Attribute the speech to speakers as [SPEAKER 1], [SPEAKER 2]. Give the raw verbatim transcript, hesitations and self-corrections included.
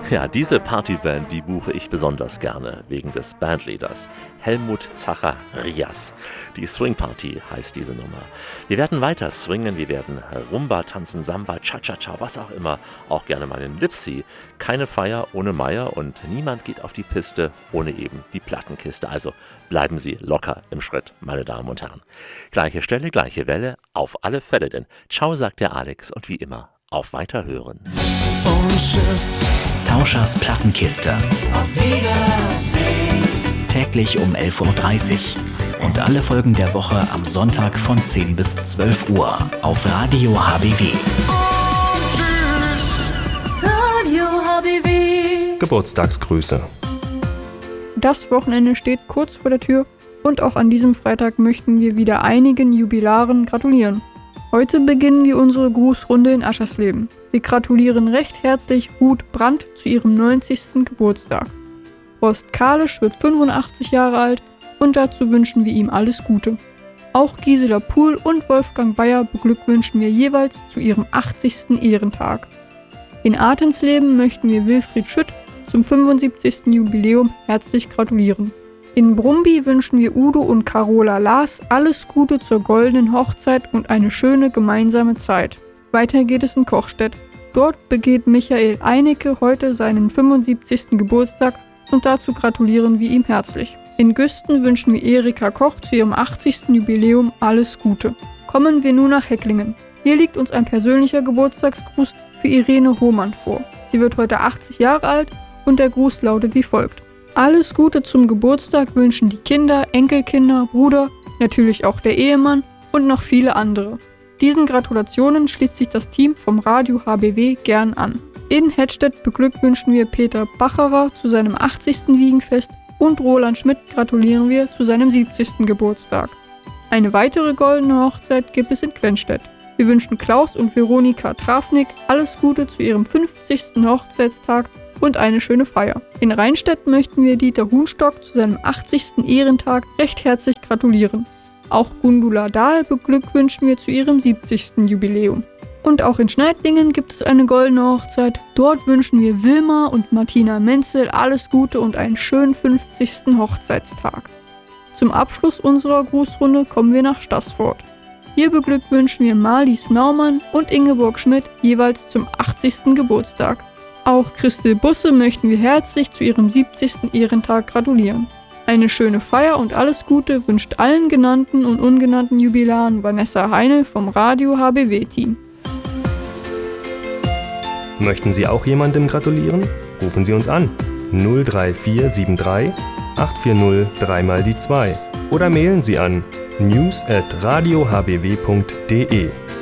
[SPEAKER 1] Ja, diese Partyband, die buche ich besonders gerne, wegen des Bandleaders, Helmut Zacharias. Die Swing Party heißt diese Nummer. Wir werden weiter swingen, wir werden Rumba tanzen, Samba, Cha-Cha-Cha, was auch immer, auch gerne mal in Lipsy. Keine Feier ohne Meier und niemand geht auf die Piste ohne eben die Plattenkiste. Also bleiben Sie locker im Schritt, meine Damen und Herren. Gleiche Stelle, gleiche Welle, auf alle Fälle denn. Ciao, sagt der Alex und wie immer, auf Weiterhören.
[SPEAKER 2] Und tschüss.
[SPEAKER 3] Tauschers Plattenkiste.
[SPEAKER 2] Auf Wiedersehen.
[SPEAKER 3] Täglich um elf Uhr dreißig. Und alle Folgen der Woche am Sonntag von zehn bis zwölf Uhr auf Radio H B W.
[SPEAKER 2] Und tschüss.
[SPEAKER 4] Radio H B W.
[SPEAKER 5] Geburtstagsgrüße.
[SPEAKER 6] Das Wochenende steht kurz vor der Tür und auch an diesem Freitag möchten wir wieder einigen Jubilaren gratulieren. Heute beginnen wir unsere Grußrunde in Aschersleben. Wir gratulieren recht herzlich Ruth Brandt zu ihrem neunzigsten Geburtstag. Horst Kalisch wird fünfundachtzig Jahre alt und dazu wünschen wir ihm alles Gute. Auch Gisela Puhl und Wolfgang Bayer beglückwünschen wir jeweils zu ihrem achtzigsten Ehrentag. In Artensleben möchten wir Wilfried Schütt zum fünfundsiebzigsten Jubiläum herzlich gratulieren. In Brumby wünschen wir Udo und Carola Lars alles Gute zur goldenen Hochzeit und eine schöne gemeinsame Zeit. Weiter geht es in Kochstedt. Dort begeht Michael Einecke heute seinen fünfundsiebzigsten Geburtstag und dazu gratulieren wir ihm herzlich. In Güsten wünschen wir Erika Koch zu ihrem achtzigsten Jubiläum alles Gute. Kommen wir nun nach Hecklingen. Hier liegt uns ein persönlicher Geburtstagsgruß für Irene Hohmann vor. Sie wird heute achtzig Jahre alt und der Gruß lautet wie folgt. Alles Gute zum Geburtstag wünschen die Kinder, Enkelkinder, Bruder, natürlich auch der Ehemann und noch viele andere. Diesen Gratulationen schließt sich das Team vom Radio H B W gern an. In Hettstedt beglückwünschen wir Peter Bacherer zu seinem achtzigsten Wiegenfest und Roland Schmidt gratulieren wir zu seinem siebzigsten Geburtstag. Eine weitere goldene Hochzeit gibt es in Quenstedt. Wir wünschen Klaus und Veronika Trafnik alles Gute zu ihrem fünfzigsten Hochzeitstag und eine schöne Feier. In Rheinstedt möchten wir Dieter Huhnstock zu seinem achtzigsten Ehrentag recht herzlich gratulieren. Auch Gundula Dahl beglückwünschen wir zu ihrem siebzigsten Jubiläum. Und auch in Schneidlingen gibt es eine goldene Hochzeit. Dort wünschen wir Wilma und Martina Menzel alles Gute und einen schönen fünfzigsten Hochzeitstag. Zum Abschluss unserer Grußrunde kommen wir nach Staßfurt. Hier beglückwünschen wir Marlies Naumann und Ingeborg Schmidt jeweils zum achtzigsten Geburtstag. Auch Christel Busse möchten wir herzlich zu ihrem siebzigsten Ehrentag gratulieren. Eine schöne Feier und alles Gute wünscht allen genannten und ungenannten Jubilaren Vanessa Heine vom Radio H B W-Team.
[SPEAKER 5] Möchten Sie auch jemandem gratulieren? Rufen Sie uns an. null drei vier sieben drei acht vier null drei mal die zwei oder mailen Sie an news at radio h b w punkt d e.